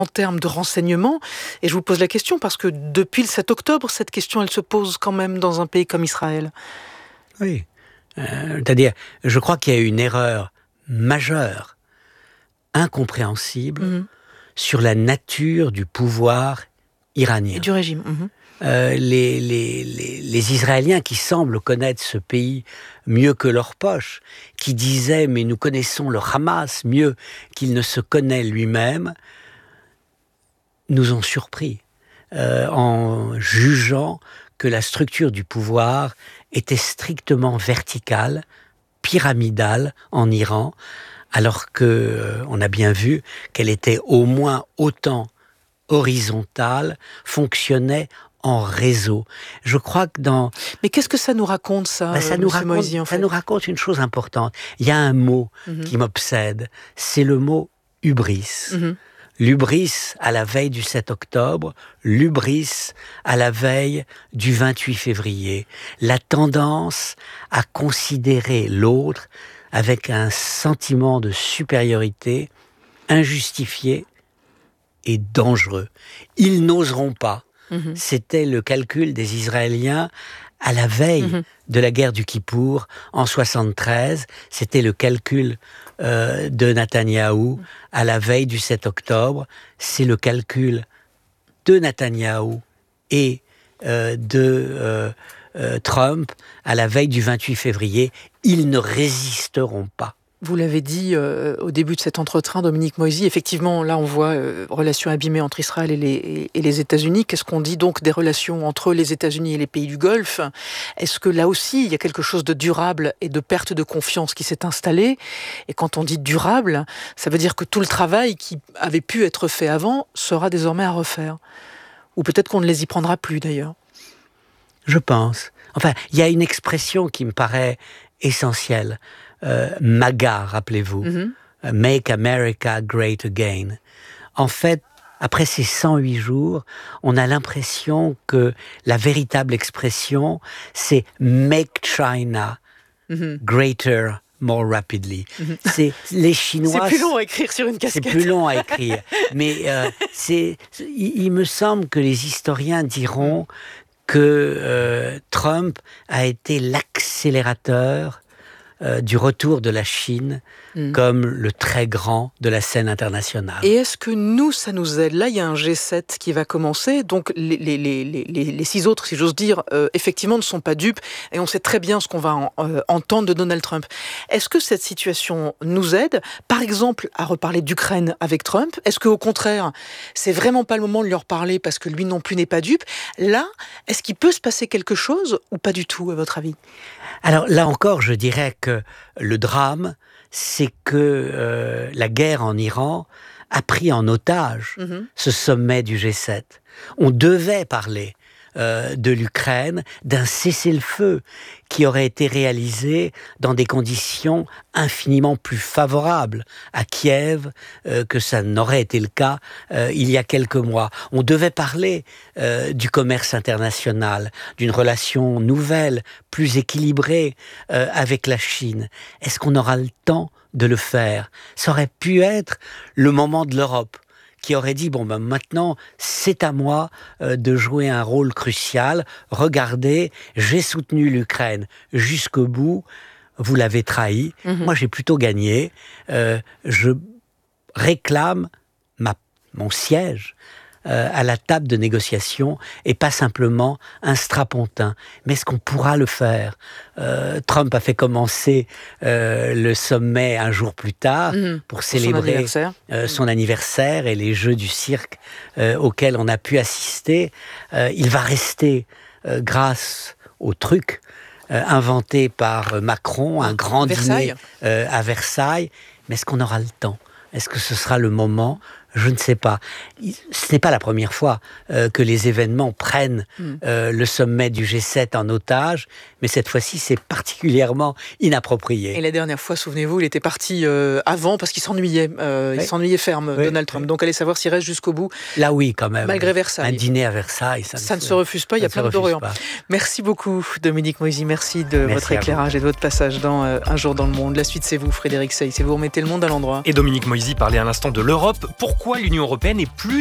en termes de renseignement. Et je vous pose la question parce que depuis le 7 octobre, cette question, elle se pose quand même dans un pays comme Israël. Oui. C'est-à-dire, je crois qu'il y a eu une erreur majeure, incompréhensible, sur la nature du pouvoir iranien. Et du régime. Les Israéliens qui semblent connaître ce pays mieux que leur poche, qui disaient « mais nous connaissons le Hamas mieux qu'il ne se connaît lui-même », nous ont surpris en jugeant que la structure du pouvoir était strictement verticale, pyramidale en Iran, alors qu'on a bien vu qu'elle était au moins autant horizontale, fonctionnait en réseau. Je crois que dans... Mais qu'est-ce que ça nous raconte, ça, ça nous raconte une chose importante. Il y a un mot qui m'obsède, c'est le mot « hubris ». L'hubris à la veille du 7 octobre, l'hubris à la veille du 28 février. La tendance à considérer l'autre avec un sentiment de supériorité injustifié et dangereux. Ils n'oseront pas. C'était le calcul des Israéliens à la veille de la guerre du Kippour en 73. C'était le calcul de Netanyahou à la veille du 7 octobre. C'est le calcul de Netanyahou et de Trump à la veille du 28 février. Ils ne résisteront pas. Vous l'avez dit au début de cet entretien, Dominique Moïsi, effectivement, là on voit relations abîmées entre Israël et les États-Unis. Qu'est-ce qu'on dit donc des relations entre les États-Unis et les pays du Golfe ? Est-ce que là aussi, il y a quelque chose de durable et de perte de confiance qui s'est installé ? Et quand on dit durable, ça veut dire que tout le travail qui avait pu être fait avant sera désormais à refaire. Ou peut-être qu'on ne les y prendra plus d'ailleurs. Je pense. Enfin, il y a une expression qui me paraît essentielle. MAGA, rappelez-vous, Make America Great Again. En fait, après ces 108 jours, on a l'impression que la véritable expression, c'est Make China Greater More Rapidly. C'est les Chinois. C'est plus long à écrire sur une casquette. C'est plus long à écrire, mais il me semble que les historiens diront que Trump a été l'accélérateur du retour de la Chine comme le très grand de la scène internationale. Et est-ce que nous, ça nous aide ? Là, il y a un G7 qui va commencer, donc les 6 autres, si j'ose dire, effectivement ne sont pas dupes, et on sait très bien ce qu'on va entendre de Donald Trump. Est-ce que cette situation nous aide, par exemple, à reparler d'Ukraine avec Trump ? Est-ce qu'au contraire, c'est vraiment pas le moment de leur parler parce que lui non plus n'est pas dupe ? Là, est-ce qu'il peut se passer quelque chose ou pas du tout, à votre avis ? Alors là encore, je dirais que le drame, c'est que la guerre en Iran a pris en otage ce sommet du G7. On devait parler de l'Ukraine, d'un cessez-le-feu qui aurait été réalisé dans des conditions infiniment plus favorables à Kiev que ça n'aurait été le cas il y a quelques mois. On devait parler du commerce international, d'une relation nouvelle, plus équilibrée avec la Chine. Est-ce qu'on aura le temps de le faire ? Ça aurait pu être le moment de l'Europe, qui aurait dit, maintenant, c'est à moi de jouer un rôle crucial. Regardez, j'ai soutenu l'Ukraine jusqu'au bout, vous l'avez trahi, moi j'ai plutôt gagné, je réclame mon siège à la table de négociation et pas simplement un strapontin. Mais est-ce qu'on pourra le faire ? Trump a fait commencer le sommet un jour plus tard pour célébrer son anniversaire et les jeux du cirque auxquels on a pu assister. Il va rester, grâce au truc inventé par Macron, un grand dîner à Versailles. Mais est-ce qu'on aura le temps ? Est-ce que ce sera le moment ? Je ne sais pas. Ce n'est pas la première fois que les événements prennent le sommet du G7 en otage, mais cette fois-ci, c'est particulièrement inapproprié. Et la dernière fois, souvenez-vous, il était parti avant parce qu'il s'ennuyait. Il s'ennuyait ferme, Donald Trump. Donc, allez savoir s'il reste jusqu'au bout. Là, oui, quand même. Malgré Versailles. Un dîner à Versailles, ça ne se refuse pas. Il y a plein d'Orient. Merci beaucoup, Dominique Moïsi. Merci de votre éclairage et de votre passage dans Un jour dans le monde. La suite, c'est vous, Frédéric Sey. C'est vous remettez le monde à l'endroit. Et Dominique Moïsi parlait à l'instant de l'Europe. Pourquoi pourquoi l'Union européenne est plus